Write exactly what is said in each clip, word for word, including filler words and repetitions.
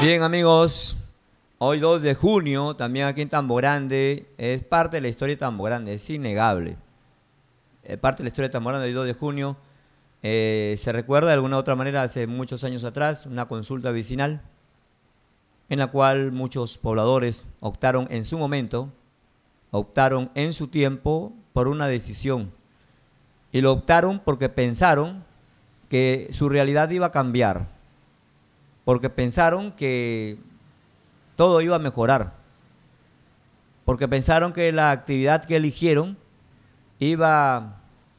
Bien, amigos, hoy dos de junio, también aquí en Tambo Grande, es parte de la historia de Tambo Grande, es innegable. Es parte de la historia de Tambo Grande, hoy dos de junio. Eh, se recuerda de alguna u otra manera hace muchos años atrás una consulta vecinal en la cual muchos pobladores optaron en su momento, optaron en su tiempo por una decisión. Y lo optaron porque pensaron que su realidad iba a cambiar, porque pensaron que todo iba a mejorar, porque pensaron que la actividad que eligieron iba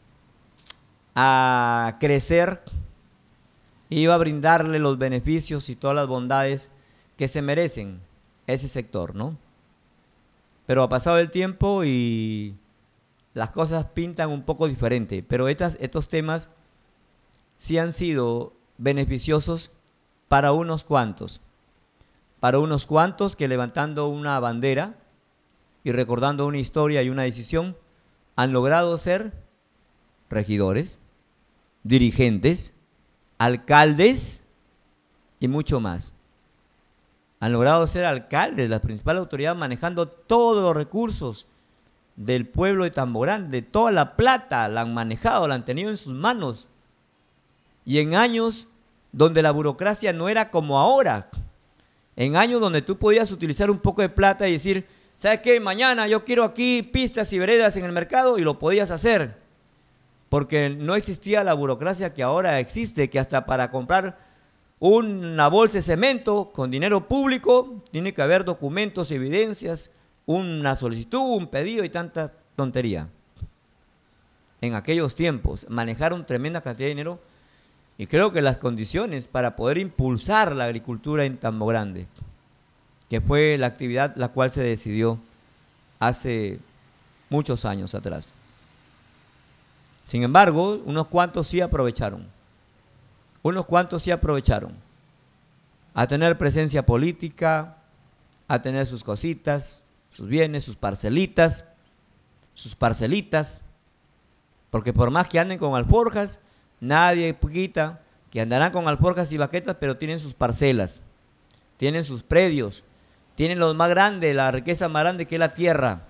a crecer, iba a brindarle los beneficios y todas las bondades que se merecen ese sector, ¿no? Pero ha pasado el tiempo y las cosas pintan un poco diferente, pero estas, estos temas sí han sido beneficiosos para unos cuantos, para unos cuantos que levantando una bandera y recordando una historia y una decisión, han logrado ser regidores, dirigentes, alcaldes y mucho más. Han logrado ser alcaldes, la principal autoridad, manejando todos los recursos del pueblo de Tambo Grande, de toda la plata la han manejado, la han tenido en sus manos. Y en años donde la burocracia no era como ahora, en años donde tú podías utilizar un poco de plata y decir, ¿sabes qué? Mañana yo quiero aquí pistas y veredas en el mercado, y lo podías hacer, porque no existía la burocracia que ahora existe, que hasta para comprar una bolsa de cemento con dinero público tiene que haber documentos, evidencias, una solicitud, un pedido y tanta tontería. En aquellos tiempos manejaron tremenda cantidad de dinero. Y creo que las condiciones para poder impulsar la agricultura en Tambo Grande, que fue la actividad la cual se decidió hace muchos años atrás. Sin embargo, unos cuantos sí aprovecharon, unos cuantos sí aprovecharon a tener presencia política, a tener sus cositas, sus bienes, sus parcelitas, sus parcelitas, porque por más que anden con alforjas, nadie quita que andarán con alforjas y baquetas, pero tienen sus parcelas, tienen sus predios, tienen lo más grande, la riqueza más grande que es la tierra.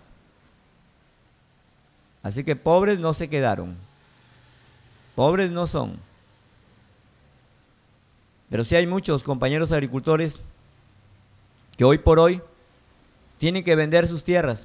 Así que pobres no se quedaron, pobres no son. Pero sí hay muchos compañeros agricultores que hoy por hoy tienen que vender sus tierras,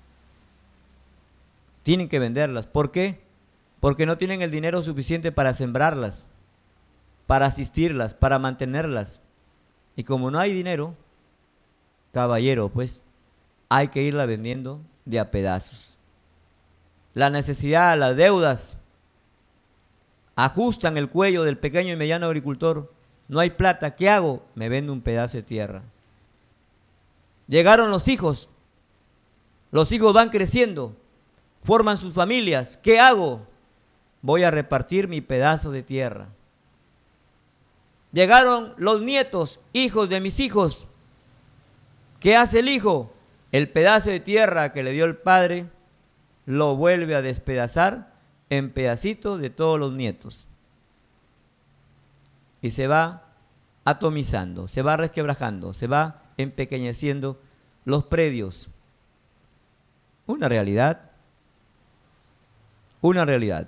tienen que venderlas. ¿Por qué? Porque no tienen el dinero suficiente para sembrarlas, para asistirlas, para mantenerlas. Y como no hay dinero, caballero, pues hay que irla vendiendo de a pedazos. La necesidad, las deudas, ajustan el cuello del pequeño y mediano agricultor. No hay plata, ¿qué hago? Me vendo un pedazo de tierra. Llegaron los hijos, los hijos van creciendo, forman sus familias, ¿qué hago? Voy a repartir mi pedazo de tierra. Llegaron los nietos, hijos de mis hijos. ¿Qué hace el hijo? El pedazo de tierra que le dio el padre lo vuelve a despedazar en pedacitos de todos los nietos. Y se va atomizando, se va resquebrajando, se va empequeñeciendo los predios. Una realidad, una realidad.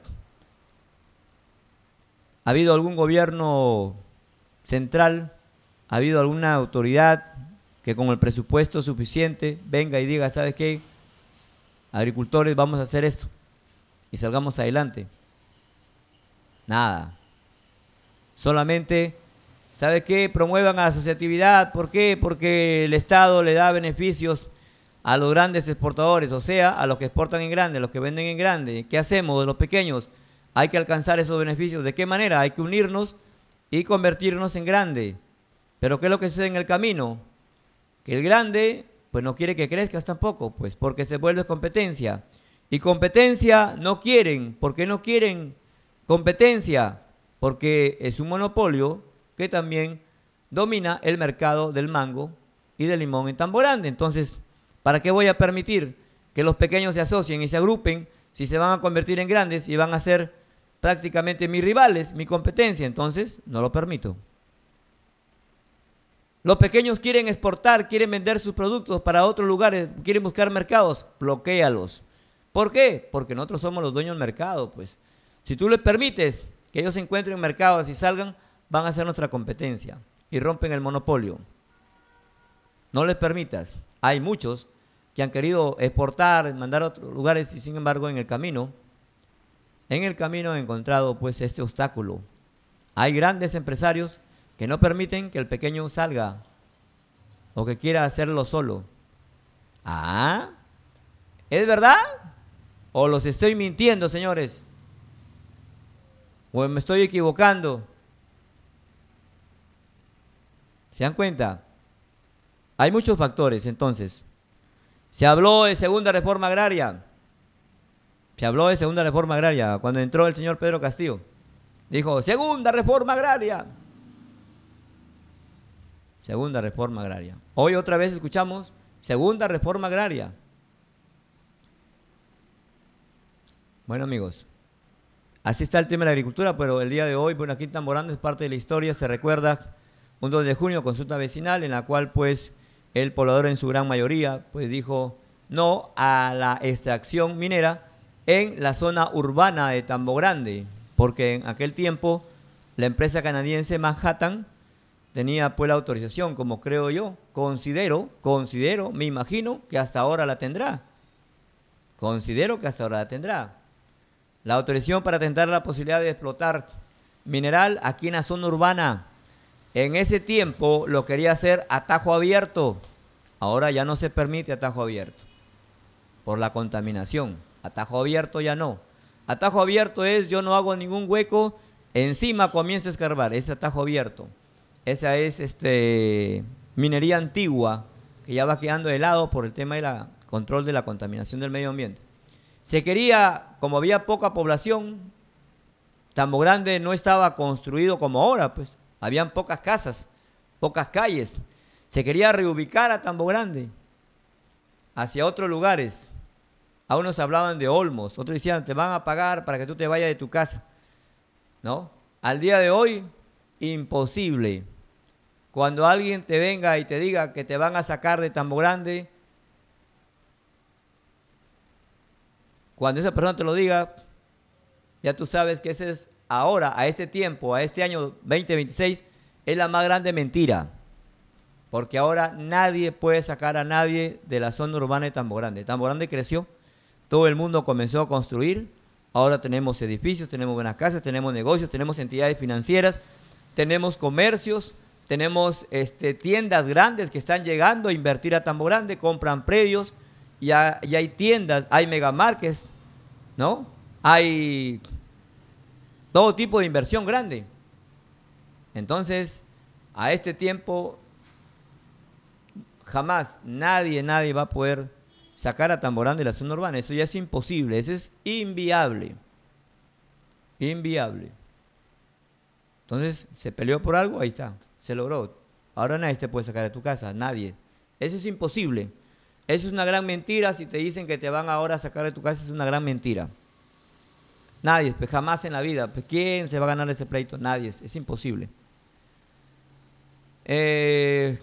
¿Ha habido algún gobierno central, ha habido alguna autoridad que con el presupuesto suficiente venga y diga, ¿sabes qué? Agricultores, vamos a hacer esto y salgamos adelante? Nada. Solamente, ¿sabes qué? Promuevan a la asociatividad. ¿Por qué? Porque el Estado le da beneficios a los grandes exportadores, o sea, a los que exportan en grande, a los que venden en grande. ¿Qué hacemos de los pequeños? Hay que alcanzar esos beneficios. ¿De qué manera? Hay que unirnos y convertirnos en grande. Pero ¿qué es lo que sucede en el camino? Que el grande, pues no quiere que crezcas tampoco, pues porque se vuelve competencia. Y competencia no quieren. ¿Por qué no quieren competencia? Porque es un monopolio que también domina el mercado del mango y del limón en Tambo Grande. Entonces, ¿para qué voy a permitir que los pequeños se asocien y se agrupen si se van a convertir en grandes y van a ser prácticamente mis rivales, mi competencia? Entonces, no lo permito. Los pequeños quieren exportar, quieren vender sus productos para otros lugares, quieren buscar mercados, bloquéalos. ¿Por qué? Porque nosotros somos los dueños del mercado, pues. Si tú les permites que ellos se encuentren en mercados y salgan, van a ser nuestra competencia y rompen el monopolio. No les permitas. Hay muchos que han querido exportar, mandar a otros lugares y sin embargo en el camino, en el camino han encontrado pues este obstáculo. Hay grandes empresarios que no permiten que el pequeño salga o que quiera hacerlo solo. Ah, ¿es verdad? ¿O los estoy mintiendo, señores? ¿O me estoy equivocando? ¿Se dan cuenta? Hay muchos factores, entonces. Se habló de segunda reforma agraria. Se habló de segunda reforma agraria cuando entró el señor Pedro Castillo. Dijo, segunda reforma agraria. Segunda reforma agraria. Hoy otra vez escuchamos segunda reforma agraria. Bueno, amigos, así está el tema de la agricultura, pero el día de hoy, bueno, aquí en Tamborando es parte de la historia, se recuerda un dos de junio, consulta vecinal, en la cual, pues, el poblador en su gran mayoría, pues, dijo no a la extracción minera en la zona urbana de Tambo Grande, porque en aquel tiempo la empresa canadiense Manhattan tenía, pues, la autorización, como creo yo, considero, considero, me imagino que hasta ahora la tendrá. Considero que hasta ahora la tendrá. La autorización para tentar la posibilidad de explotar mineral aquí en la zona urbana. En ese tiempo lo quería hacer a tajo abierto. Ahora ya no se permite a tajo abierto por la contaminación. A tajo abierto ya no. A tajo abierto es yo no hago ningún hueco, encima comienzo a escarbar. Es a tajo abierto. Esa es este, minería antigua que ya va quedando de lado por el tema del control de la contaminación del medio ambiente. Se quería, como había poca población, Tambo Grande no estaba construido como ahora, pues. Habían pocas casas, pocas calles. Se quería reubicar a Tambo Grande hacia otros lugares. A unos hablaban de olmos, otros decían, te van a pagar para que tú te vayas de tu casa. ¿No? Al día de hoy, imposible. Cuando alguien te venga y te diga que te van a sacar de Tambo Grande, cuando esa persona te lo diga, ya tú sabes que ese es ahora, a este tiempo, a este año veinte veintiséis, es la más grande mentira. Porque ahora nadie puede sacar a nadie de la zona urbana de Tambo Grande. Tambo Grande creció, todo el mundo comenzó a construir, ahora tenemos edificios, tenemos buenas casas, tenemos negocios, tenemos entidades financieras, tenemos comercios, tenemos este, tiendas grandes que están llegando a invertir a Tambo Grande, compran predios. Y hay tiendas, hay megamarkets, ¿no? Hay todo tipo de inversión grande. Entonces, a este tiempo, jamás nadie, nadie va a poder sacar a Tambo Grande de la zona urbana. Eso ya es imposible, eso es inviable. Inviable. Entonces, se peleó por algo, ahí está, se logró. Ahora nadie te puede sacar de tu casa, nadie. Eso es imposible. Eso es una gran mentira. Si te dicen que te van ahora a sacar de tu casa, es una gran mentira. Nadie, pues jamás en la vida. Pues, ¿quién se va a ganar ese pleito? Nadie, es, es imposible. Eh,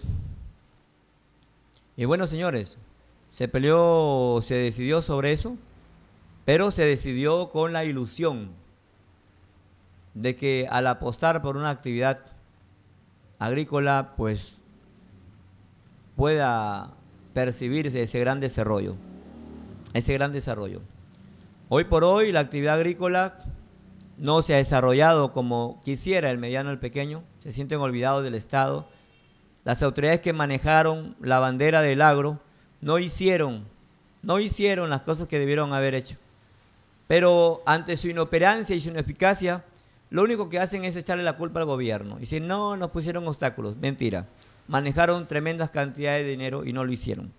y bueno, señores, se peleó, se decidió sobre eso, pero se decidió con la ilusión de que al apostar por una actividad agrícola, pues pueda percibirse ese gran desarrollo, ese gran desarrollo. Hoy por hoy la actividad agrícola no se ha desarrollado como quisiera el mediano y el pequeño, se sienten olvidados del Estado. Las autoridades que manejaron la bandera del agro no hicieron, no hicieron las cosas que debieron haber hecho. Pero ante su inoperancia y su ineficacia, lo único que hacen es echarle la culpa al gobierno. Y decir, no, nos pusieron obstáculos. Mentira. Manejaron tremendas cantidades de dinero y no lo hicieron.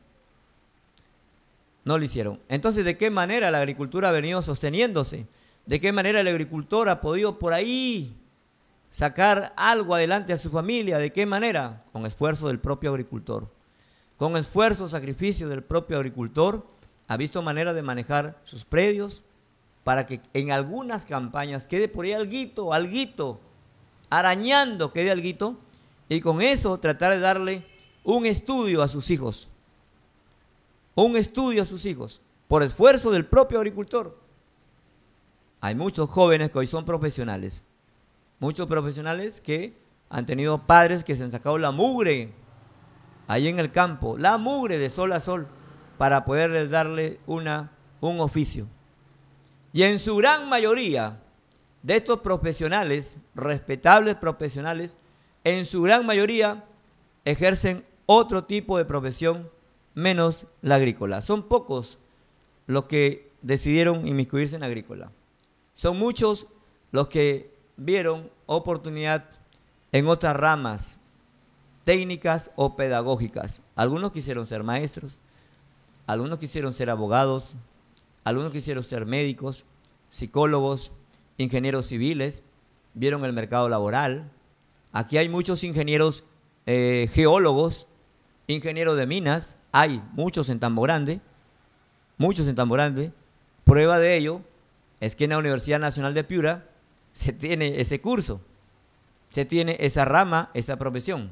No lo hicieron. Entonces, ¿de qué manera la agricultura ha venido sosteniéndose? ¿De qué manera el agricultor ha podido por ahí sacar algo adelante a su familia? ¿De qué manera? Con esfuerzo del propio agricultor. Con esfuerzo, sacrificio del propio agricultor, ha visto manera de manejar sus predios para que en algunas campañas quede por ahí alguito, alguito, arañando, quede alguito, y con eso tratar de darle un estudio a sus hijos. Un estudio a sus hijos, por esfuerzo del propio agricultor. Hay muchos jóvenes que hoy son profesionales, muchos profesionales que han tenido padres que se han sacado la mugre ahí en el campo, la mugre de sol a sol, para poderles darle una, un oficio. Y en su gran mayoría de estos profesionales, respetables profesionales, en su gran mayoría ejercen otro tipo de profesión menos la agrícola. Son pocos los que decidieron inmiscuirse en agrícola. Son muchos los que vieron oportunidad en otras ramas técnicas o pedagógicas. Algunos quisieron ser maestros, algunos quisieron ser abogados, algunos quisieron ser médicos, psicólogos, ingenieros civiles, vieron el mercado laboral. Aquí hay muchos ingenieros eh, geólogos, ingenieros de minas, hay muchos en Tambo Grande, muchos en Tambo Grande. Prueba de ello es que en la Universidad Nacional de Piura se tiene ese curso, se tiene esa rama, esa profesión.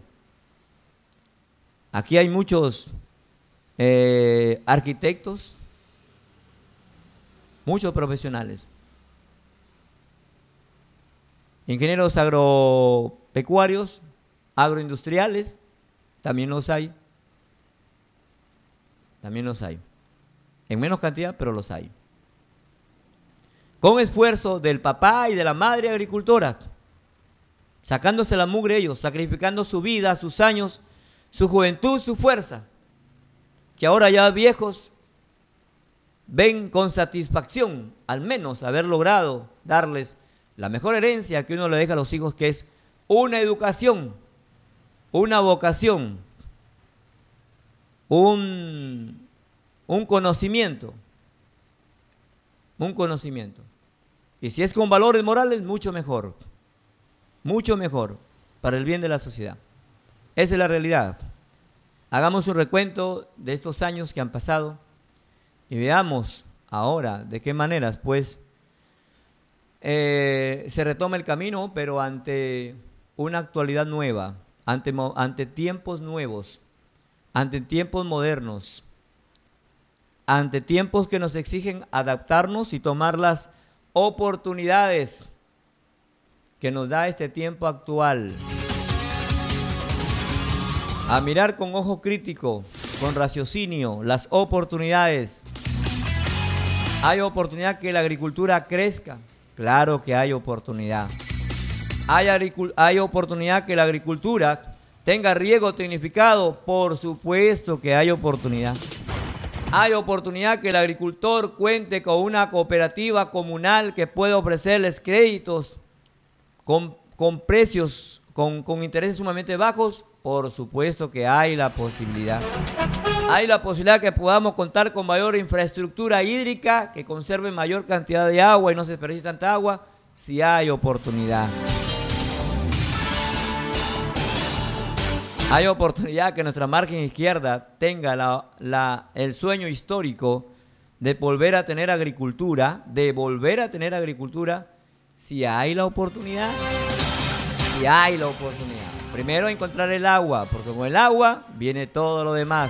Aquí hay muchos eh, arquitectos, muchos profesionales. Ingenieros agropecuarios, agroindustriales, también los hay. También los hay. En menos cantidad, pero los hay. Con esfuerzo del papá y de la madre agricultora, sacándose la mugre ellos, sacrificando su vida, sus años, su juventud, su fuerza, que ahora ya viejos ven con satisfacción al menos haber logrado darles la mejor herencia que uno le deja a los hijos, que es una educación, una vocación, un, un conocimiento, un conocimiento. Y si es con valores morales, mucho mejor, mucho mejor para el bien de la sociedad. Esa es la realidad. Hagamos un recuento de estos años que han pasado y veamos ahora de qué maneras, pues, eh, se retoma el camino, pero ante una actualidad nueva, ante, ante tiempos nuevos, ante tiempos modernos, ante tiempos que nos exigen adaptarnos y tomar las oportunidades que nos da este tiempo actual. A mirar con ojo crítico, con raciocinio, las oportunidades. ¿Hay oportunidad que la agricultura crezca? Claro que hay oportunidad. ¿Hay, hay oportunidad que la agricultura tenga riego tecnificado? Por supuesto que hay oportunidad. ¿Hay oportunidad que el agricultor cuente con una cooperativa comunal que pueda ofrecerles créditos con, con precios, con, con intereses sumamente bajos? Por supuesto que hay la posibilidad. Hay la posibilidad que podamos contar con mayor infraestructura hídrica, que conserve mayor cantidad de agua y no se desperdicie tanta agua, si hay oportunidad. Hay oportunidad que nuestra margen izquierda tenga la, la, el sueño histórico de volver a tener agricultura, de volver a tener agricultura, si hay la oportunidad, si hay la oportunidad. Primero encontrar el agua, porque con el agua viene todo lo demás.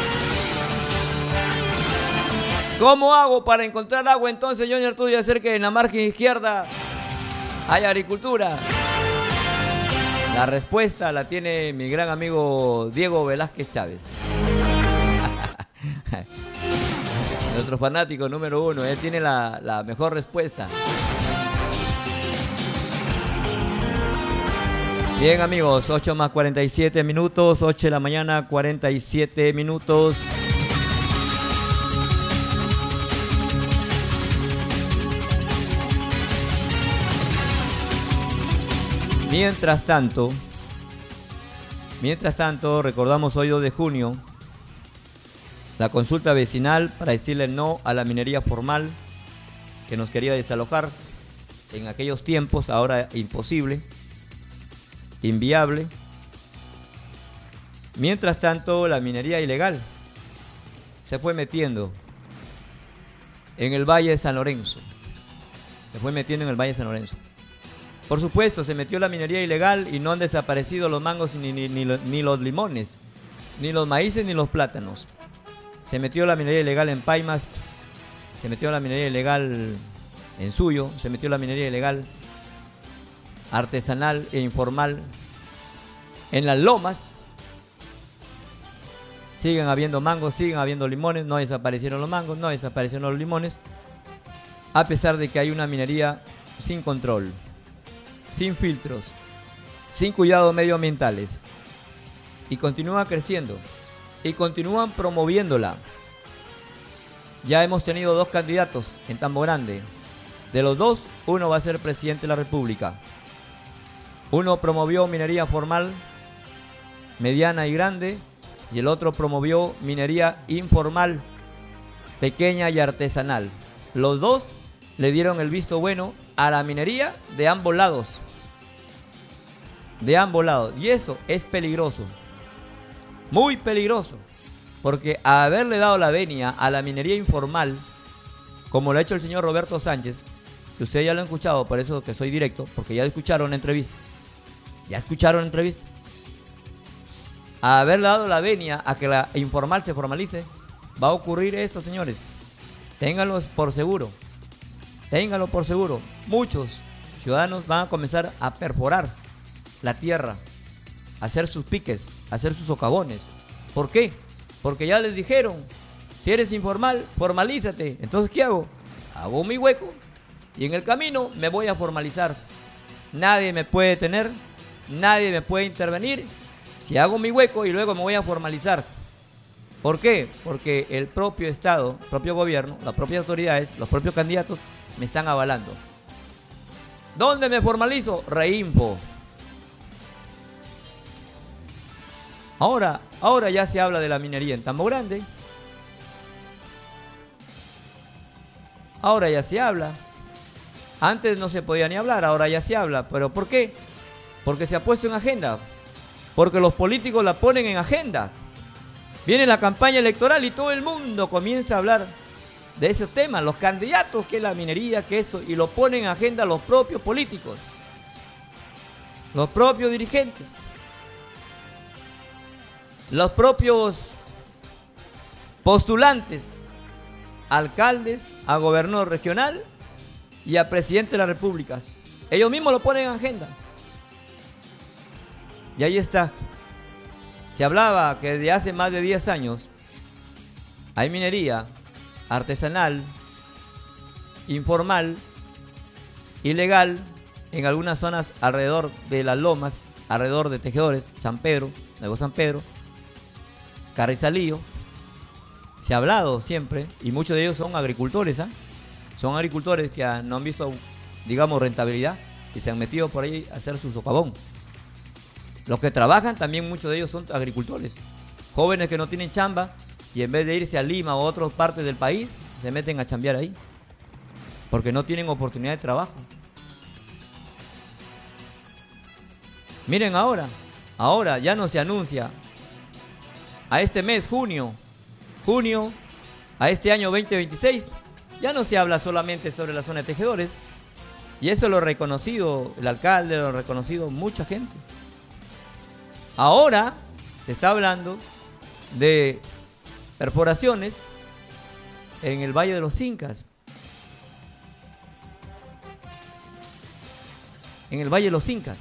¿Cómo hago para encontrar agua entonces, Johnny Arturo, y hacer que en la margen izquierda haya agricultura? La respuesta la tiene mi gran amigo Diego Velázquez Chávez. Nuestro fanático número uno, él tiene la, la mejor respuesta. Bien, amigos, ocho más cuarenta y siete minutos, ocho de la mañana, cuarenta y siete minutos. Mientras tanto, mientras tanto, recordamos hoy dos de junio, la consulta vecinal para decirle no a la minería formal que nos quería desalojar en aquellos tiempos, ahora imposible, inviable. Mientras tanto, la minería ilegal se fue metiendo en el Valle de San Lorenzo, se fue metiendo en el Valle de San Lorenzo. Por supuesto, se metió la minería ilegal y no han desaparecido los mangos ni, ni, ni, ni los limones, ni los maíces ni los plátanos. Se metió la minería ilegal en Paimas, se metió la minería ilegal en Suyo, se metió la minería ilegal artesanal e informal en las lomas. Siguen habiendo mangos, siguen habiendo limones, no desaparecieron los mangos, no desaparecieron los limones, a pesar de que hay una minería sin control, sin filtros, sin cuidados medioambientales, y continúa creciendo, y continúan promoviéndola. Ya hemos tenido dos candidatos en Tambo Grande. De los dos, uno va a ser presidente de la República. Uno promovió minería formal, mediana y grande, y el otro promovió minería informal, pequeña y artesanal. Los dos le dieron el visto bueno a la minería de ambos lados. De ambos lados. Y eso es peligroso. Muy peligroso. Porque a haberle dado la venia a la minería informal, como lo ha hecho el señor Roberto Sánchez, que ustedes ya lo han escuchado, por eso que soy directo, porque ya escucharon la entrevista. Ya escucharon la entrevista. A haberle dado la venia a que la informal se formalice, va a ocurrir esto, señores. Ténganlo por seguro. Ténganlo por seguro. Muchos ciudadanos van a comenzar a perforar la tierra, a hacer sus piques, a hacer sus socavones. ¿Por qué? Porque ya les dijeron, si eres informal, formalízate. Entonces, ¿qué hago? Hago mi hueco y en el camino me voy a formalizar. Nadie me puede detener, nadie me puede intervenir. Si hago mi hueco y luego me voy a formalizar. ¿Por qué? Porque el propio Estado, el propio gobierno, las propias autoridades, los propios candidatos me están avalando. ¿Dónde me formalizo? Reinfo. Ahora, ahora ya se habla de la minería en Tambo Grande. Ahora ya se habla. Antes no se podía ni hablar, ahora ya se habla. ¿Pero por qué? Porque se ha puesto en agenda. Porque los políticos la ponen en agenda. Viene la campaña electoral y todo el mundo comienza a hablar de esos temas. Los candidatos, que la minería, que esto. Y lo ponen en agenda los propios políticos. Los propios dirigentes. Los propios postulantes. Alcaldes, a gobernador regional y a presidente de las repúblicas. Ellos mismos lo ponen en agenda. Y ahí está. Se hablaba que desde hace más de diez años hay minería artesanal, informal, ilegal en algunas zonas alrededor de las lomas, alrededor de Tejedores, San Pedro, Nuevo San Pedro, Carrizalillo. Se ha hablado siempre, y muchos de ellos son agricultores, ¿eh? Son agricultores que no han visto, digamos, rentabilidad y se han metido por ahí a hacer su socavón. Los que trabajan también, muchos de ellos son agricultores. Jóvenes que no tienen chamba y en vez de irse a Lima o a otras partes del país, se meten a chambear ahí. Porque no tienen oportunidad de trabajo. Miren ahora, ahora ya no se anuncia. A este mes, junio, junio, a este año veinte veintiséis, ya no se habla solamente sobre la zona de Tejedores. Y eso lo ha reconocido el alcalde, lo ha reconocido mucha gente. Ahora se está hablando de perforaciones en el Valle de los Incas. En el Valle de los Incas.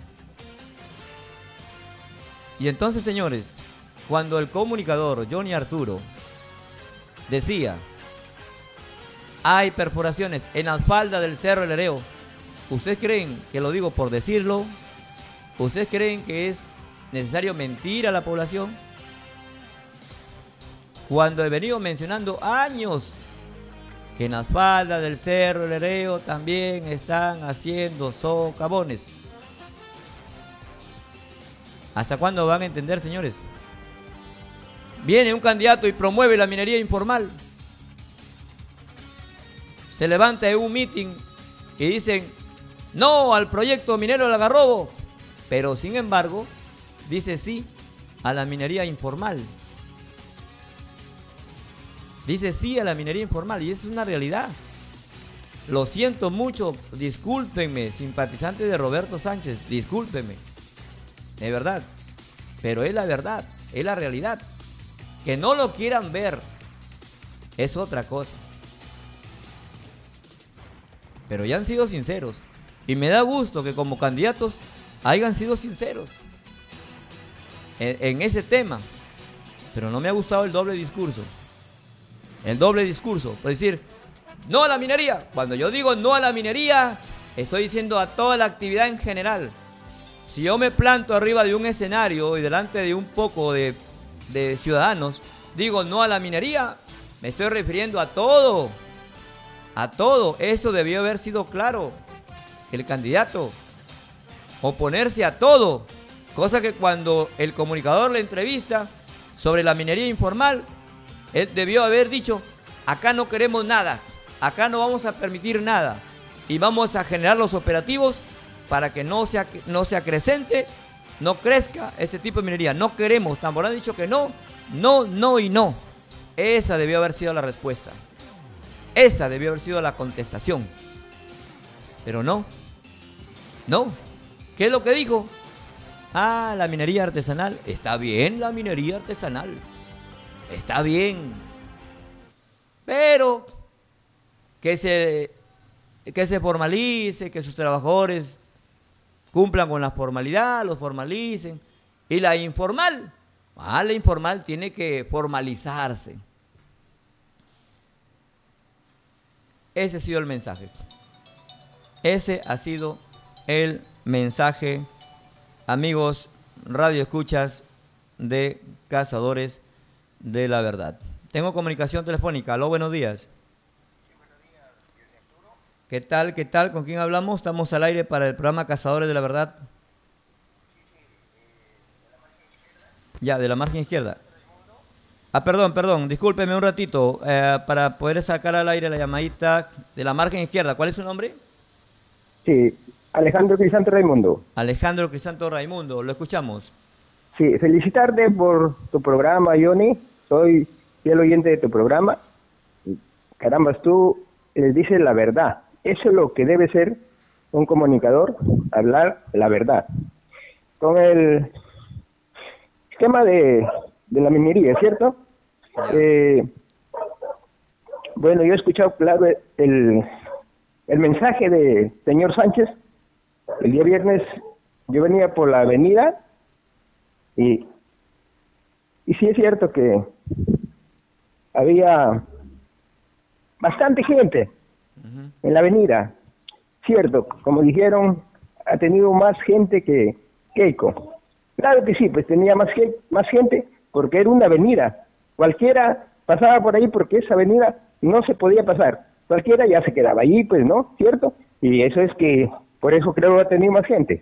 Y entonces, señores, cuando el comunicador Johnny Arturo decía, hay perforaciones en la falda del Cerro El Hereo, ¿ustedes creen que lo digo por decirlo? ¿Ustedes creen que es necesario mentir a la población? Cuando he venido mencionando años que en las faldas del Cerro El Hereo también están haciendo socavones. ¿Hasta cuándo van a entender, señores? Viene un candidato y promueve la minería informal. Se levanta en un meeting y dicen no al proyecto minero del Algarrobo, pero sin embargo dice sí a la minería informal. Dice sí a la minería informal y es una realidad. Lo siento mucho, discúlpenme, simpatizantes de Roberto Sánchez, discúlpenme. De verdad. Pero es la verdad, es la realidad. Que no lo quieran ver es otra cosa. Pero ya han sido sinceros. Y me da gusto que como candidatos hayan sido sinceros en, en ese tema. Pero no me ha gustado el doble discurso. El doble discurso. Por decir, no a la minería. Cuando yo digo no a la minería, estoy diciendo a toda la actividad en general. Si yo me planto arriba de un escenario y delante de un poco de, de ciudadanos, digo no a la minería, me estoy refiriendo a todo. A todo. Eso debió haber sido claro. El candidato. Oponerse a todo. Cosa que cuando el comunicador le entrevista sobre la minería informal, él debió haber dicho, acá no queremos nada, acá no vamos a permitir nada y vamos a generar los operativos para que no se, no se acrecente, no crezca este tipo de minería. No queremos, Tamborán ha dicho que no, no, no y no. Esa debió haber sido la respuesta. Esa debió haber sido la contestación. Pero no, no. ¿Qué es lo que dijo? Ah, la minería artesanal. Está bien la minería artesanal. Está bien. Pero que se, que se formalice, que sus trabajadores cumplan con la formalidad, los formalicen. Y la informal, ah, la informal tiene que formalizarse. Ese ha sido el mensaje. Ese ha sido el mensaje, amigos radioescuchas de Cazadores de la Verdad. Tengo comunicación telefónica. Aló, buenos días. Sí, buenos días, Arturo. ¿Qué tal? ¿Qué tal? ¿Con quién hablamos? Estamos al aire para el programa Cazadores de la Verdad. Sí, sí, eh, de la margen izquierda. Ya, de la margen izquierda. Ah, perdón, perdón, discúlpeme un ratito, eh, para poder sacar al aire la llamadita de la margen izquierda. ¿Cuál es su nombre? Sí, Alejandro Crisanto Raimundo. Alejandro Crisanto Raimundo, lo escuchamos. Sí, felicitarte por tu programa, Johnny. Soy fiel oyente de tu programa. Carambas, tú les dices la verdad. Eso es lo que debe ser un comunicador, hablar la verdad. Con el esquema de, de la minería, ¿cierto? Eh, bueno, yo he escuchado claro el, el mensaje de señor Sánchez. El día viernes yo venía por la avenida y, y sí es cierto que había bastante gente uh-huh. en la avenida. Cierto, como dijeron, ha tenido más gente que Keiko. Claro que sí, pues tenía más, más gente porque era una avenida. Cualquiera pasaba por ahí porque esa avenida no se podía pasar. Cualquiera ya se quedaba allí, pues, ¿no? ¿Cierto? Y eso es que, por eso creo que ha tenido más gente.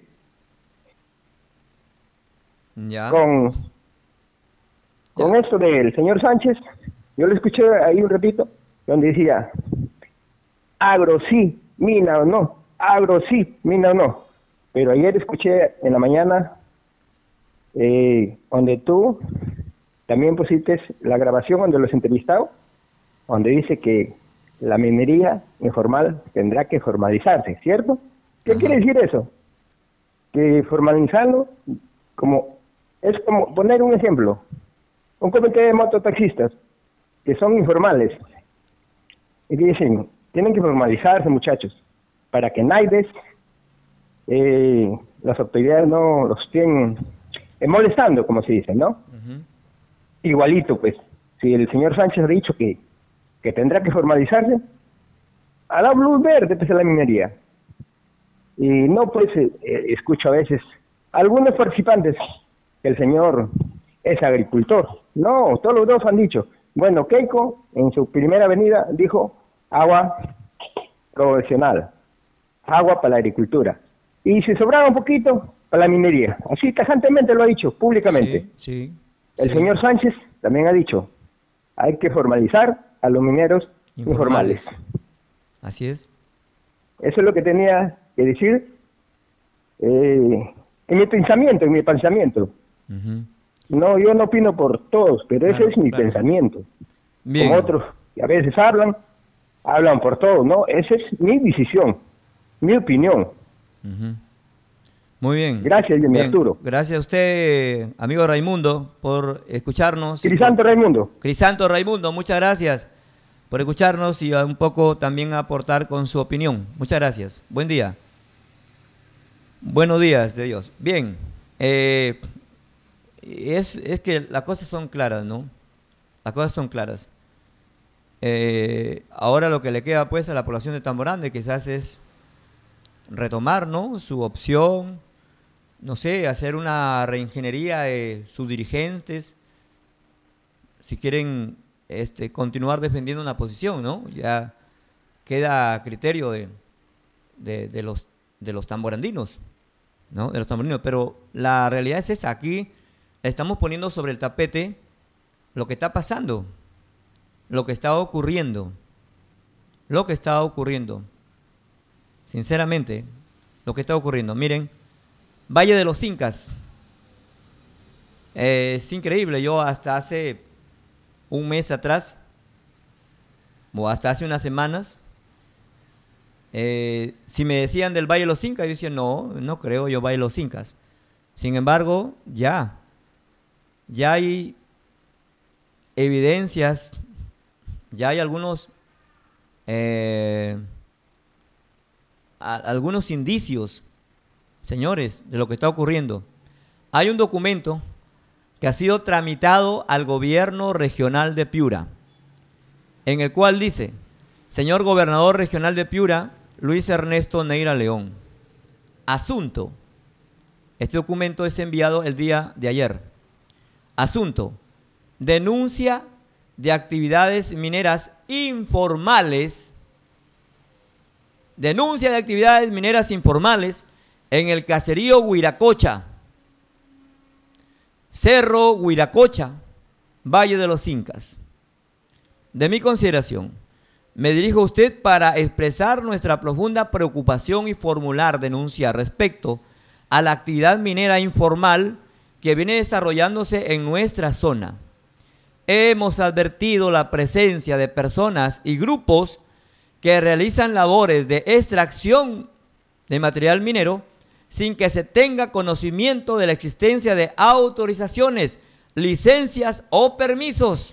Ya. Con, con ya. esto del señor Sánchez, yo lo escuché ahí un ratito, donde decía, agro sí, mina o no, agro sí, mina o no. Pero ayer escuché en la mañana, eh, donde tú también pusiste la grabación donde los entrevistados, donde dice que la minería informal tendrá que formalizarse, ¿cierto? ¿Qué Ajá. quiere decir eso? Que formalizarlo, como es como poner un ejemplo, un comité de mototaxistas que son informales y dicen, tienen que formalizarse, muchachos, para que nadie, eh, las autoridades no los estén eh, molestando, como se dice, ¿no? Uh-huh. Igualito, pues, si el señor Sánchez ha dicho que, que tendrá que formalizarse, a la luz verde, pues, a la minería. Y no, pues, eh, escucho a veces algunos participantes que el señor es agricultor. No, todos los dos han dicho. Bueno, Keiko, en su primera venida, dijo agua profesional, agua para la agricultura. Y si sobraba un poquito, para la minería. Así tajantemente lo ha dicho, públicamente. Sí, sí. El sí. señor Sánchez también ha dicho, hay que formalizar a los mineros informales. informales. Así es. Eso es lo que tenía que decir eh, en mi pensamiento, en mi pensamiento. Uh-huh. No, yo no opino por todos, pero claro, ese es mi claro. pensamiento. Bien. Como otros que a veces hablan, hablan por todos, ¿no? Esa es mi decisión, mi opinión. Uh-huh. Muy bien. Gracias, Jimmy Arturo. Gracias a usted, amigo Raimundo, por escucharnos. Crisanto por... Raimundo. Crisanto Raimundo, muchas gracias por escucharnos y un poco también aportar con su opinión. Muchas gracias. Buen día. Buenos días de Dios. Bien. Eh, es, es que las cosas son claras, ¿no? Las cosas son claras. Eh, ahora lo que le queda pues a la población de Tamborande quizás es retomar, ¿no?, su opción, no sé, hacer una reingeniería de sus dirigentes, si quieren este, continuar defendiendo una posición, ¿no? Ya queda a criterio de, de, de, los, de los tamborandinos, ¿no? De los tamborandinos, pero la realidad es esa, aquí estamos poniendo sobre el tapete lo que está pasando, lo que está ocurriendo, lo que está ocurriendo. Sinceramente, lo que está ocurriendo. Miren, Valle de los Incas. Eh, es increíble. Yo hasta hace un mes atrás, o hasta hace unas semanas, eh, si me decían del Valle de los Incas, yo decía, no, no creo yo Valle de los Incas. Sin embargo, ya, ya hay evidencias, ya hay algunos... Eh, A, algunos indicios, señores, de lo que está ocurriendo. Hay un documento que ha sido tramitado al gobierno regional de Piura, en el cual dice: señor gobernador regional de Piura, Luis Ernesto Neira León, asunto, este documento es enviado el día de ayer, asunto, denuncia de actividades mineras informales Denuncia de actividades mineras informales en el caserío Huiracocha, Cerro Huiracocha, Valle de los Incas. De mi consideración, me dirijo a usted para expresar nuestra profunda preocupación y formular denuncia respecto a la actividad minera informal que viene desarrollándose en nuestra zona. Hemos advertido la presencia de personas y grupos que realizan labores de extracción de material minero sin que se tenga conocimiento de la existencia de autorizaciones, licencias o permisos.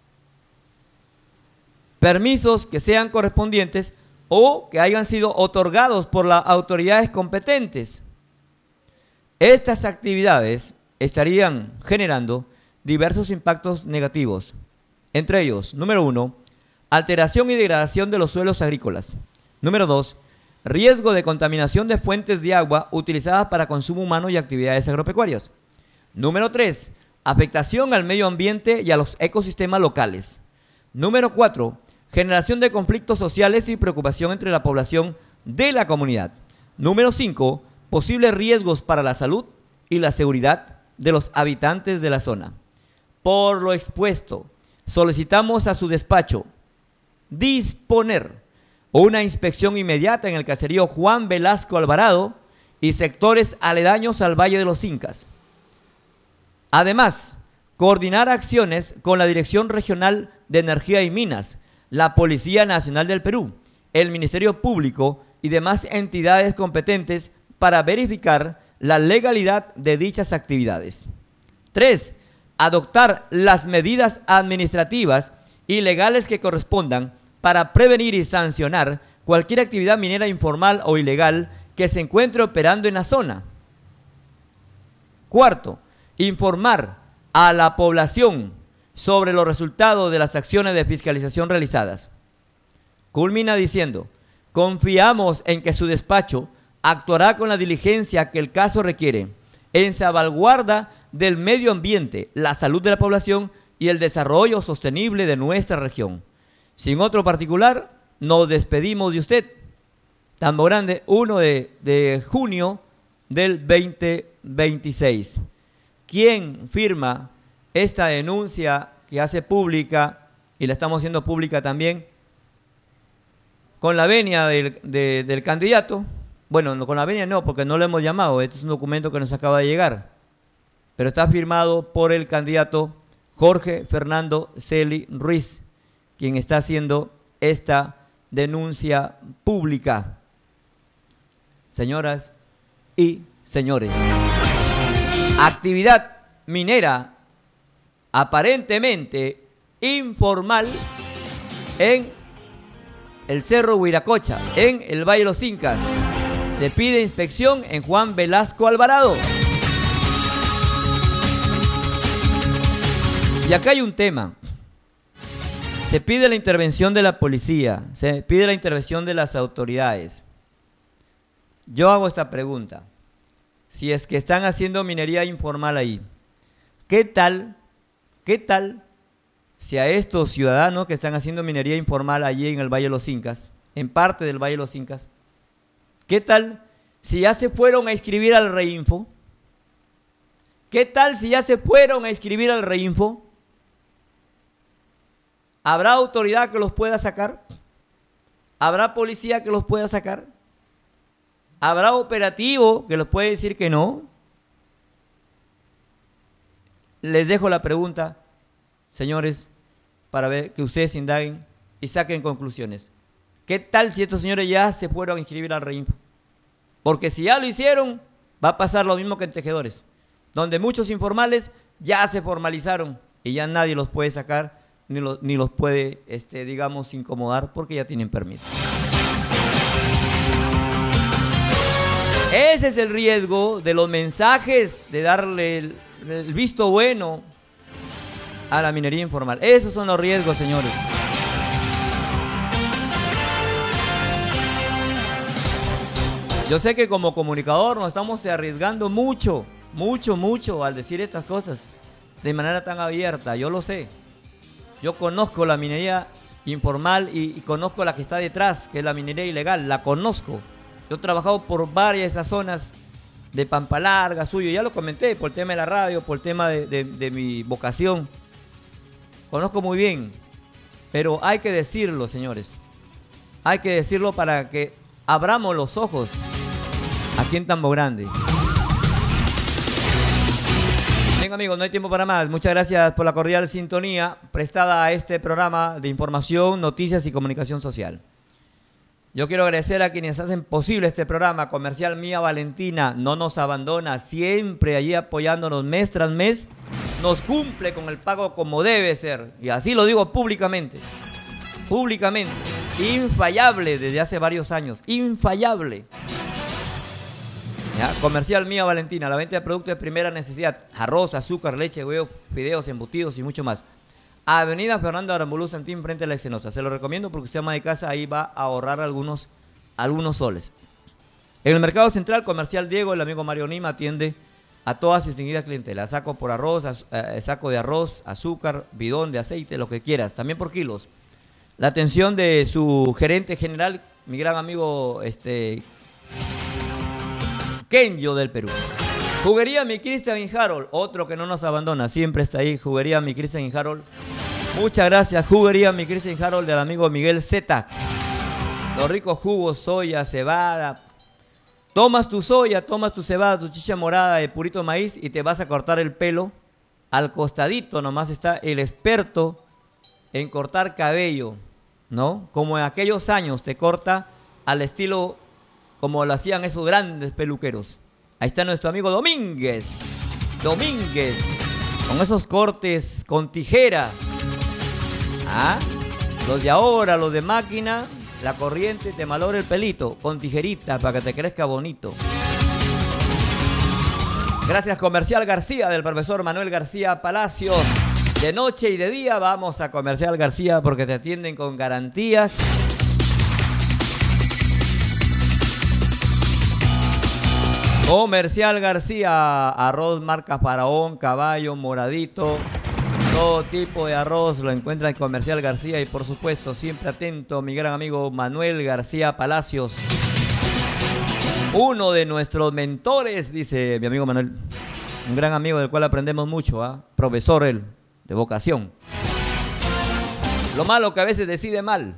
Permisos que sean correspondientes o que hayan sido otorgados por las autoridades competentes. Estas actividades estarían generando diversos impactos negativos. Entre ellos, número uno, alteración y degradación de los suelos agrícolas. Número dos, riesgo de contaminación de fuentes de agua utilizadas para consumo humano y actividades agropecuarias. Número tres, afectación al medio ambiente y a los ecosistemas locales. Número cuatro, generación de conflictos sociales y preocupación entre la población de la comunidad. Número cinco, posibles riesgos para la salud y la seguridad de los habitantes de la zona. Por lo expuesto, solicitamos a su despacho disponer una inspección inmediata en el caserío Juan Velasco Alvarado y sectores aledaños al Valle de los Incas. Además, coordinar acciones con la Dirección Regional de Energía y Minas, la Policía Nacional del Perú, el Ministerio Público y demás entidades competentes para verificar la legalidad de dichas actividades. tres. Adoptar las medidas administrativas y legales que correspondan para prevenir y sancionar cualquier actividad minera informal o ilegal que se encuentre operando en la zona. Cuarto, informar a la población sobre los resultados de las acciones de fiscalización realizadas. Culmina diciendo: confiamos en que su despacho actuará con la diligencia que el caso requiere, en salvaguarda del medio ambiente, la salud de la población y el desarrollo sostenible de nuestra región. Sin otro particular, nos despedimos de usted. Tamborande, primero de junio del veinte veintiséis. ¿Quién firma esta denuncia que hace pública, y la estamos haciendo pública también, con la venia del, de, del candidato? Bueno, no, con la venia no, porque no lo hemos llamado. Este es un documento que nos acaba de llegar, pero está firmado por el candidato Jorge Fernando Celi Ruiz, quien está haciendo esta denuncia pública. Señoras y señores, actividad minera aparentemente informal en el Cerro Huiracocha, en el Valle de los Incas. Se pide inspección en Juan Velasco Alvarado. Y acá hay un tema. Se pide la intervención de la policía, se pide la intervención de las autoridades. Yo hago esta pregunta. Si es que están haciendo minería informal ahí, ¿qué tal, qué tal si a estos ciudadanos que están haciendo minería informal allí en el Valle de los Incas, en parte del Valle de los Incas, qué tal si ya se fueron a inscribir al Reinfo? ¿Qué tal si ya se fueron a inscribir al Reinfo? ¿Habrá autoridad que los pueda sacar? ¿Habrá policía que los pueda sacar? ¿Habrá operativo que les puede decir que no? Les dejo la pregunta, señores, para ver que ustedes indaguen y saquen conclusiones. ¿Qué tal si estos señores ya se fueron a inscribir al Reinfo? Porque si ya lo hicieron, va a pasar lo mismo que en Tejedores, donde muchos informales ya se formalizaron y ya nadie los puede sacar ni los, ni los puede, este, digamos, incomodar porque ya tienen permiso. Ese es el riesgo de los mensajes de darle el, el visto bueno a la minería informal. Esos son los riesgos, señores. Yo sé que como comunicador nos estamos arriesgando mucho, mucho, mucho al decir estas cosas de manera tan abierta. Yo lo sé. Yo conozco la minería informal y, y conozco la que está detrás, que es la minería ilegal. La conozco. Yo he trabajado por varias de esas zonas de Pampa Larga, Suyo, ya lo comenté, por el tema de la radio, por el tema de, de, de mi vocación. Conozco muy bien, pero hay que decirlo, señores. Hay que decirlo para que abramos los ojos aquí en Tambo Grande. Bien, amigos, no hay tiempo para más. Muchas gracias por la cordial sintonía prestada a este programa de información, noticias y comunicación social. Yo quiero agradecer a quienes hacen posible este programa. Comercial Mía Valentina no nos abandona, siempre allí apoyándonos mes tras mes. Nos cumple con el pago como debe ser. Y así lo digo públicamente. Públicamente. Infallable desde hace varios años. Infallable. ¿Ya? Comercial Mía Valentina, la venta de productos de primera necesidad. Arroz, azúcar, leche, huevos, fideos, embutidos y mucho más. Avenida Fernando Aramburu Santín, frente a la Excenosa. Se lo recomiendo porque usted ama de casa, ahí va a ahorrar algunos, algunos soles. En el Mercado Central Comercial Diego, el amigo Mario Nima atiende a toda su distinguida clientela. Saco por arroz, az, eh, saco de arroz, azúcar, bidón de aceite, lo que quieras. También por kilos. La atención de su gerente general, mi gran amigo este, Kenyo del Perú. Juguería Mi Cristian y Harold, otro que no nos abandona, siempre está ahí. Juguería Mi Cristian y Harold. Muchas gracias, Juguería Mi Cristian y Harold, del amigo Miguel Zeta. Los ricos jugos, soya, cebada. Tomas tu soya, tomas tu cebada, tu chicha morada de purito maíz y te vas a cortar el pelo. Al costadito nomás está el experto en cortar cabello, ¿no? Como en aquellos años te corta al estilo como lo hacían esos grandes peluqueros. Ahí está nuestro amigo Domínguez. Domínguez. Con esos cortes con tijera. ¿Ah? Los de ahora, los de máquina, la corriente te malora el pelito con tijerita para que te crezca bonito. Gracias, Comercial García, del profesor Manuel García Palacios. De noche y de día vamos a Comercial García porque te atienden con garantías. Comercial García, arroz marca Faraón, Caballo, Moradito, todo tipo de arroz lo encuentra en Comercial García y por supuesto siempre atento mi gran amigo Manuel García Palacios, uno de nuestros mentores, dice mi amigo Manuel, un gran amigo del cual aprendemos mucho, ¿eh? Profesor él, de vocación. Lo malo que a veces decide mal.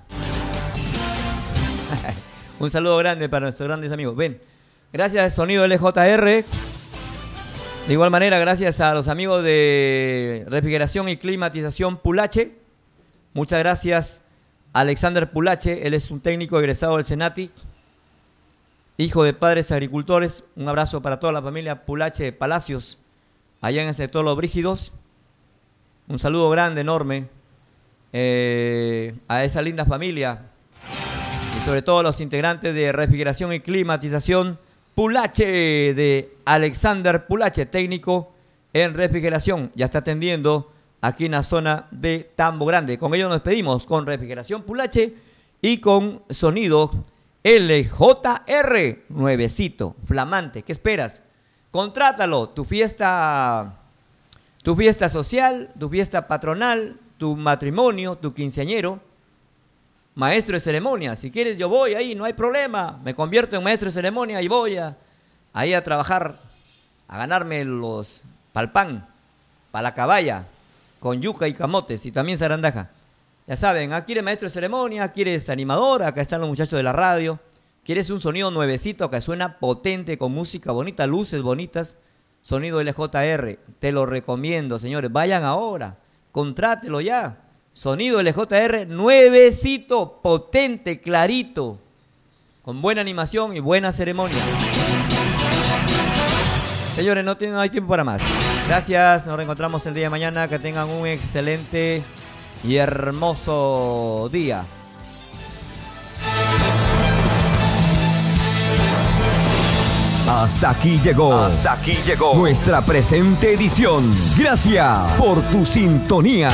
Un saludo grande para nuestros grandes amigos. Ven. Gracias Sonido L J R. De igual manera, gracias a los amigos de Refrigeración y Climatización Pulache. Muchas gracias Alexander Pulache, él es un técnico egresado del Senati, hijo de padres agricultores. Un abrazo para toda la familia Pulache Palacios, allá en el sector Los Brígidos. Un saludo grande, enorme, eh, a esa linda familia y sobre todo a los integrantes de refrigeración y climatización Pulache, de Alexander Pulache, técnico en refrigeración. Ya está atendiendo aquí en la zona de Tambo Grande. Con ello nos despedimos con refrigeración Pulache y con sonido L J R, nuevecito, flamante. ¿Qué esperas? Contrátalo, tu fiesta, tu fiesta social, tu fiesta patronal, tu matrimonio, tu quinceañero, maestro de ceremonia. Si quieres yo voy ahí, no hay problema. Me convierto en maestro de ceremonia y voy a, ahí a trabajar, a ganarme los palpán, para la caballa, con yuca y camotes y también zarandaja. Ya saben, aquí eres maestro de ceremonia, aquí eres animador, acá están los muchachos de la radio. ¿Quieres un sonido nuevecito que suena potente, con música bonita, luces bonitas? Sonido L J R, te lo recomiendo, señores. Vayan ahora, contrátelo ya. Sonido L J R, nuevecito, potente, clarito, con buena animación y buena ceremonia. Señores, no, no hay tiempo para más. Gracias, nos reencontramos el día de mañana. Que tengan un excelente y hermoso día. Hasta aquí llegó. Hasta aquí llegó nuestra presente edición. Gracias por tu sintonía.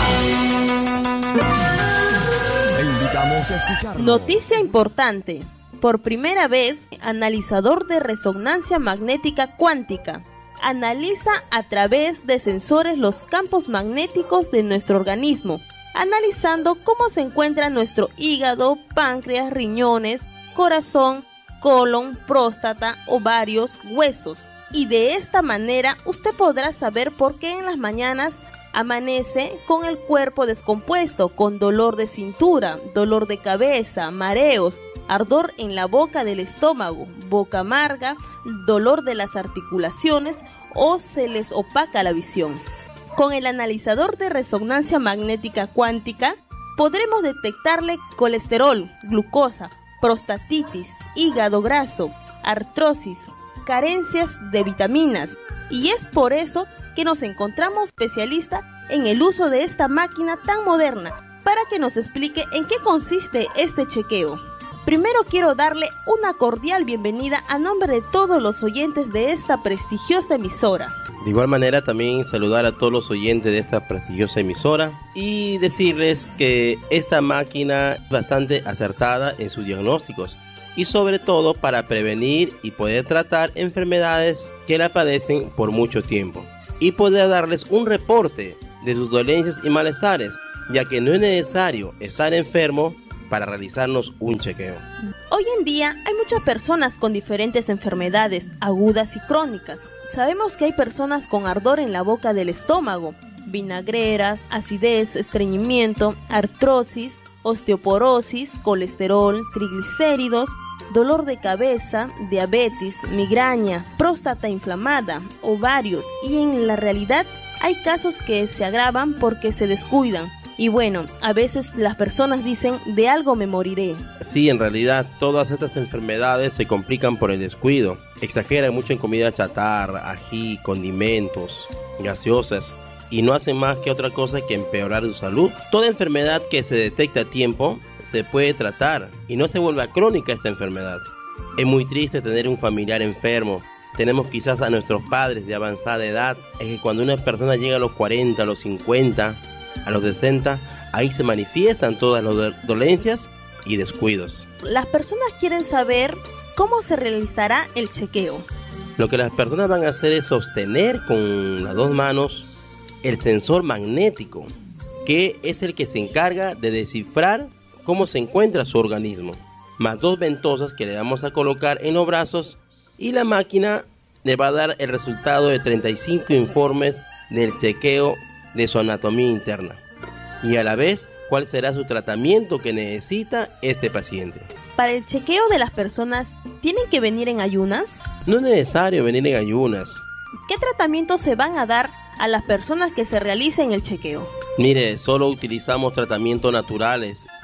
Te invitamos a escucharnos. Noticia importante. Por primera vez, analizador de resonancia magnética cuántica analiza a través de sensores los campos magnéticos de nuestro organismo, analizando cómo se encuentra nuestro hígado, páncreas, riñones, corazón, colon, próstata, ovarios, huesos. Y de esta manera usted podrá saber por qué en las mañanas amanece con el cuerpo descompuesto, con dolor de cintura, dolor de cabeza, mareos, ardor en la boca del estómago, boca amarga, dolor de las articulaciones o se les opaca la visión. Con el analizador de resonancia magnética cuántica podremos detectarle colesterol, glucosa, prostatitis, hígado graso, artrosis, carencias de vitaminas, y es por eso que nos encontramos especialista en el uso de esta máquina tan moderna para que nos explique en qué consiste este chequeo. Primero quiero darle una cordial bienvenida a nombre de todos los oyentes de esta prestigiosa emisora. De igual manera también saludar a todos los oyentes de esta prestigiosa emisora y decirles que esta máquina es bastante acertada en sus diagnósticos y sobre todo para prevenir y poder tratar enfermedades que la padecen por mucho tiempo y poder darles un reporte de sus dolencias y malestares, ya que no es necesario estar enfermo para realizarnos un chequeo. Hoy en día hay muchas personas con diferentes enfermedades agudas y crónicas. Sabemos que hay personas con ardor en la boca del estómago, vinagreras, acidez, estreñimiento, artrosis, osteoporosis, colesterol, triglicéridos, dolor de cabeza, diabetes, migraña, próstata inflamada, ovarios, y en la realidad hay casos que se agravan porque se descuidan. Y bueno, a veces las personas dicen, de algo me moriré. Sí, en realidad todas estas enfermedades se complican por el descuido. Exageran mucho en comida chatarra, ají, condimentos, gaseosas, y no hacen más que otra cosa que empeorar su salud. Toda enfermedad que se detecta a tiempo se puede tratar y no se vuelve crónica esta enfermedad. Es muy triste tener un familiar enfermo. Tenemos quizás a nuestros padres de avanzada edad. Es que cuando una persona llega a los cuarenta, a los cincuenta, a los sesenta, ahí se manifiestan todas las dolencias y descuidos. Las personas quieren saber cómo se realizará el chequeo. Lo que las personas van a hacer es sostener con las dos manos el sensor magnético, que es el que se encarga de descifrar cómo se encuentra su organismo, más dos ventosas que le vamos a colocar en los brazos, y la máquina le va a dar el resultado de treinta y cinco informes del chequeo de su anatomía interna y a la vez cuál será su tratamiento que necesita este paciente. Para el chequeo de las personas, ¿tienen que venir en ayunas? No es necesario venir en ayunas. ¿Qué tratamientos se van a dar a las personas que se realicen el chequeo? Mire, solo utilizamos tratamientos naturales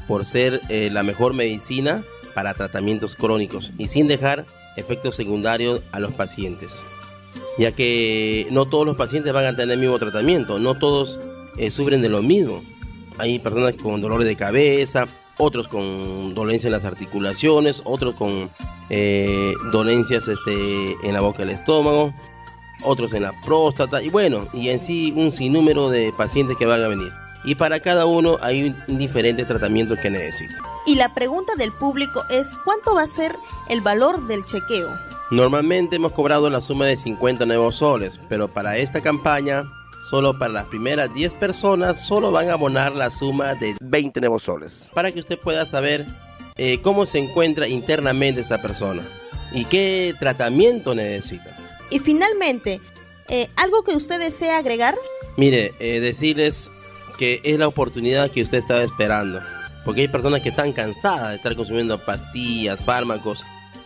por ser eh, la mejor medicina para tratamientos crónicos y sin dejar efectos secundarios a los pacientes, ya que no todos los pacientes van a tener el mismo tratamiento, no todos eh, sufren de lo mismo. Hay personas con dolores de cabeza, otros con dolencias en las articulaciones, otros con eh, dolencias este, en la boca del estómago, otros en la próstata, y bueno, y en sí un sinnúmero de pacientes que van a venir. Y para cada uno hay un diferente tratamiento que necesita. Y la pregunta del público es, ¿cuánto va a ser el valor del chequeo? Normalmente hemos cobrado la suma de cincuenta nuevos soles, pero para esta campaña, solo para las primeras diez personas, solo van a abonar la suma de veinte nuevos soles. Para que usted pueda saber eh, cómo se encuentra internamente esta persona y qué tratamiento necesita. Y finalmente, eh, ¿algo que usted desea agregar? Mire, eh, decirles que es la oportunidad que usted estaba esperando, porque hay personas que están cansadas de estar consumiendo pastillas, fármacos,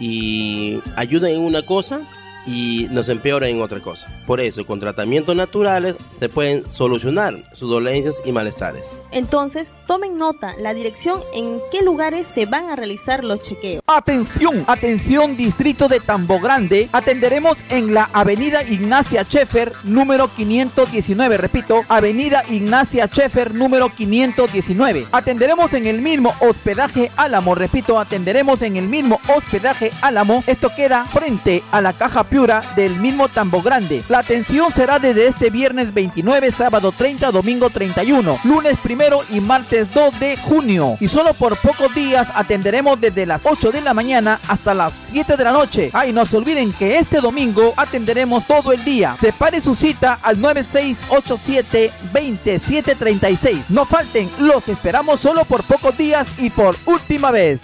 y ayudan en una cosa y nos empeoran en otra cosa. Por eso, con tratamientos naturales se pueden solucionar sus dolencias y malestares. Entonces, tomen nota, la dirección en qué lugares se van a realizar los chequeos. Atención, atención distrito de Tambo Grande, atenderemos en la avenida Ignacia Schaeffer, número quinientos diecinueve, repito, avenida Ignacia Schaeffer, número quinientos diecinueve. Atenderemos en el mismo hospedaje Álamo, repito, atenderemos en el mismo hospedaje Álamo, esto queda frente a la caja Piura del mismo Tambo Grande. La atención será desde este viernes veintinueve, sábado treinta, domingo treinta y uno, lunes primero y martes dos de junio. Y solo por pocos días atenderemos desde las ocho de la mañana hasta las siete de la noche. Ay, no se olviden que este domingo atenderemos todo el día. Separe su cita al nueve seis ocho siete, veintisiete treinta y seis. No falten, los esperamos solo por pocos días y por última vez.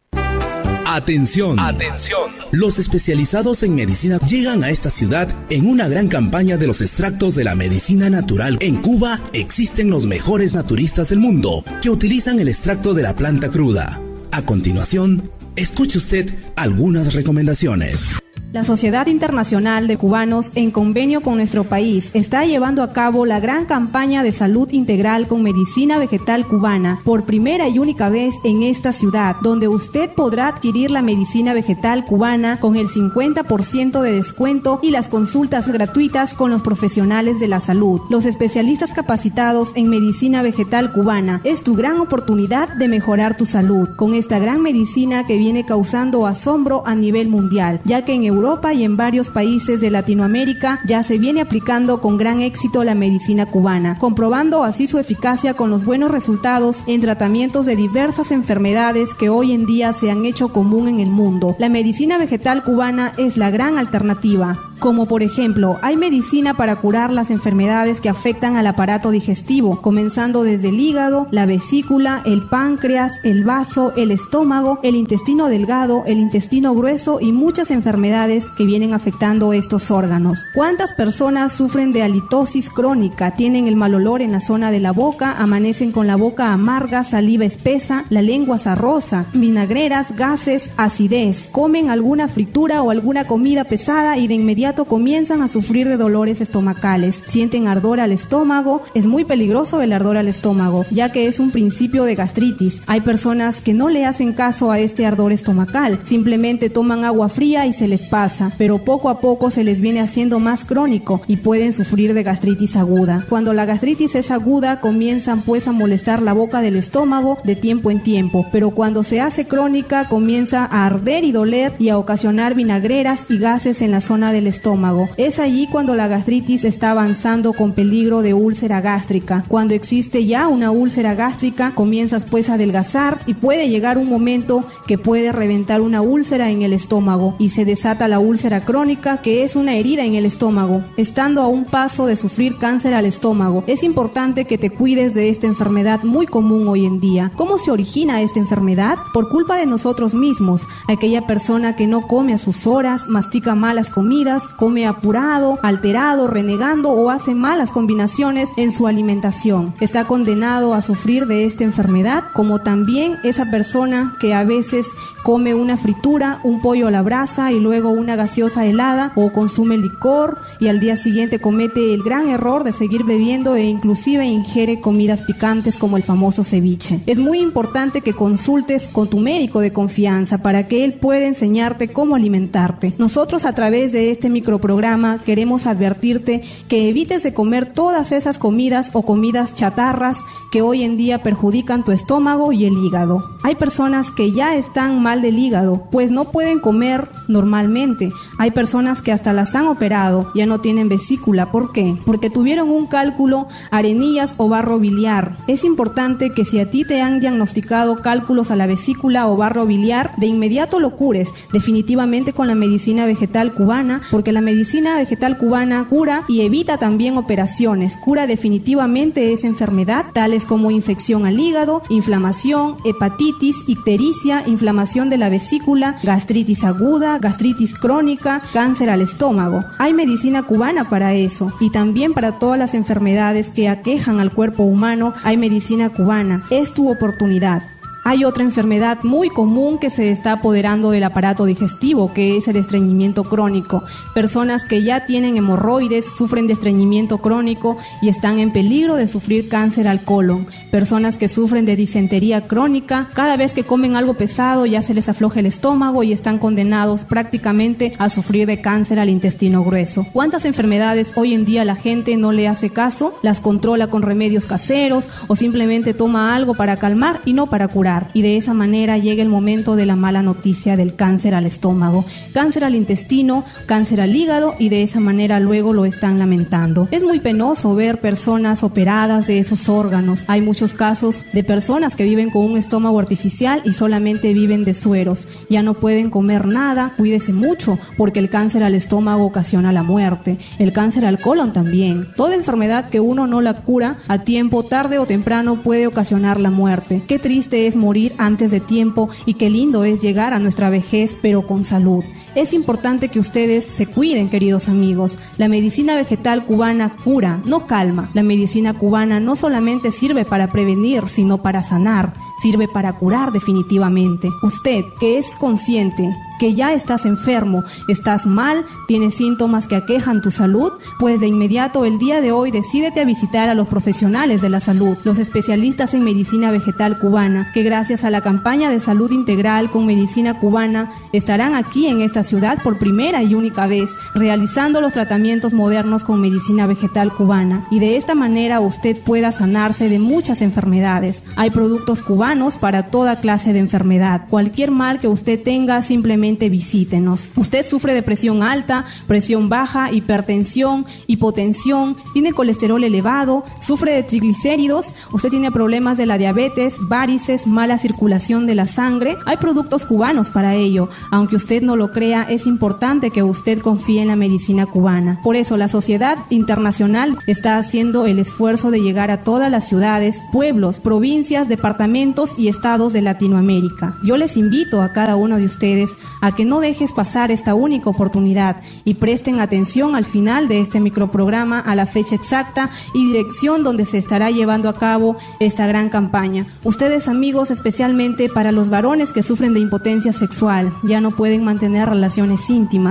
Atención, atención. Los especializados en medicina llegan a esta ciudad en una gran campaña de los extractos de la medicina natural. En Cuba existen los mejores naturistas del mundo que utilizan el extracto de la planta cruda. A continuación, escuche usted algunas recomendaciones. La Sociedad Internacional de Cubanos, en convenio con nuestro país, está llevando a cabo la gran campaña de salud integral con medicina vegetal cubana, por primera y única vez en esta ciudad, donde usted podrá adquirir la medicina vegetal cubana con el cincuenta por ciento de descuento y las consultas gratuitas con los profesionales de la salud. Los especialistas capacitados en medicina vegetal cubana es tu gran oportunidad de mejorar tu salud, con esta gran medicina que viene causando asombro a nivel mundial, ya que en Europa Europa y en varios países de Latinoamérica ya se viene aplicando con gran éxito la medicina cubana, comprobando así su eficacia con los buenos resultados en tratamientos de diversas enfermedades que hoy en día se han hecho común en el mundo. La medicina vegetal cubana es la gran alternativa. Como por ejemplo, hay medicina para curar las enfermedades que afectan al aparato digestivo, comenzando desde el hígado, la vesícula, el páncreas, el vaso, el estómago, el intestino delgado, el intestino grueso y muchas enfermedades que vienen afectando estos órganos. ¿Cuántas personas sufren de halitosis crónica? Tienen el mal olor en la zona de la boca, amanecen con la boca amarga, saliva espesa, la lengua sarrosa, vinagreras, gases, acidez. Comen alguna fritura o alguna comida pesada y de inmediato comienzan a sufrir de dolores estomacales. Sienten ardor al estómago. Es muy peligroso el ardor al estómago, ya que es un principio de gastritis. Hay personas que no le hacen caso a este ardor estomacal, simplemente toman agua fría y se les pasa, pero poco a poco se les viene haciendo más crónico y pueden sufrir de gastritis aguda. Cuando la gastritis es aguda, comienzan pues a molestar la boca del estómago de tiempo en tiempo, pero cuando se hace crónica comienza a arder y doler y a ocasionar vinagreras y gases en la zona del estómago. Es allí cuando la gastritis está avanzando con peligro de úlcera gástrica. Cuando existe ya una úlcera gástrica, comienzas pues a adelgazar y puede llegar un momento que puede reventar una úlcera en el estómago y se desata la úlcera crónica, que es una herida en el estómago, estando a un paso de sufrir cáncer al estómago. Es importante que te cuides de esta enfermedad muy común hoy en día. ¿Cómo se origina esta enfermedad? Por culpa de nosotros mismos. Aquella persona que no come a sus horas, mastica malas comidas, personas come apurado, alterado, renegando o hace malas combinaciones en su alimentación. Está condenado a sufrir de esta enfermedad, como también esa persona que a veces come una fritura, un pollo a la brasa y luego una gaseosa helada, o consume licor y al día siguiente comete el gran error de seguir bebiendo e inclusive ingiere comidas picantes como el famoso ceviche. Es muy importante que consultes con tu médico de confianza para que él pueda enseñarte cómo alimentarte. Nosotros a través de este microprograma queremos advertirte que evites de comer todas esas comidas o comidas chatarras que hoy en día perjudican tu estómago y el hígado. Hay personas que ya están mal del hígado, pues no pueden comer normalmente. Hay personas que hasta las han operado, ya no tienen vesícula. ¿Por qué? Porque tuvieron un cálculo, arenillas o barro biliar. Es importante que si a ti te han diagnosticado cálculos a la vesícula o barro biliar, de inmediato lo cures definitivamente con la medicina vegetal cubana, porque la medicina vegetal cubana cura y evita también operaciones, cura definitivamente esa enfermedad, tales como infección al hígado, inflamación, hepatitis, ictericia, inflamación de la vesícula, gastritis aguda, gastritis crónica, cáncer al estómago. Hay medicina cubana para eso, y también para todas las enfermedades que aquejan al cuerpo humano hay medicina cubana. Es tu oportunidad. Hay otra enfermedad muy común que se está apoderando del aparato digestivo, que es el estreñimiento crónico. Personas que ya tienen hemorroides sufren de estreñimiento crónico y están en peligro de sufrir cáncer al colon. Personas que sufren de disentería crónica, cada vez que comen algo pesado ya se les afloja el estómago y están condenados prácticamente a sufrir de cáncer al intestino grueso. ¿Cuántas enfermedades hoy en día la gente no le hace caso? Las controla con remedios caseros o simplemente toma algo para calmar y no para curar. Y de esa manera llega el momento de la mala noticia del cáncer al estómago, cáncer al intestino, cáncer al hígado, y de esa manera luego lo están lamentando. Es muy penoso ver personas operadas de esos órganos. Hay muchos casos de personas que viven con un estómago artificial y solamente viven de sueros. Ya no pueden comer nada. Cuídese mucho, porque el cáncer al estómago ocasiona la muerte. El cáncer al colon también. Toda enfermedad que uno no la cura a tiempo, tarde o temprano puede ocasionar la muerte. Qué triste es morir antes de tiempo, y qué lindo es llegar a nuestra vejez pero con salud. Es importante que ustedes se cuiden, queridos amigos. La medicina vegetal cubana cura, no calma. La medicina cubana no solamente sirve para prevenir, sino para sanar. Sirve para curar definitivamente. Usted, que es consciente que ya estás enfermo, estás mal, tienes síntomas que aquejan tu salud, pues de inmediato el día de hoy decídete a visitar a los profesionales de la salud, los especialistas en medicina vegetal cubana, que gracias a la campaña de salud integral con medicina cubana estarán aquí en esta ciudad por primera y única vez, realizando los tratamientos modernos con medicina vegetal cubana, y de esta manera usted pueda sanarse de muchas enfermedades. Hay productos cubanos para toda clase de enfermedad. Cualquier mal que usted tenga, simplemente visítenos. Usted sufre de presión alta, presión baja, hipertensión, hipotensión, tiene colesterol elevado, sufre de triglicéridos, usted tiene problemas de la diabetes, varices, mala circulación de la sangre. Hay productos cubanos para ello. Aunque usted no lo crea, es importante que usted confíe en la medicina cubana. Por eso la Sociedad Internacional está haciendo el esfuerzo de llegar a todas las ciudades, pueblos, provincias, departamentos y estados de Latinoamérica. Yo les invito a cada uno de ustedes a que no dejes pasar esta única oportunidad y presten atención al final de este microprograma a la fecha exacta y dirección donde se estará llevando a cabo esta gran campaña. Ustedes, amigos, especialmente para los varones que sufren de impotencia sexual, ya no pueden mantener relaciones íntimas,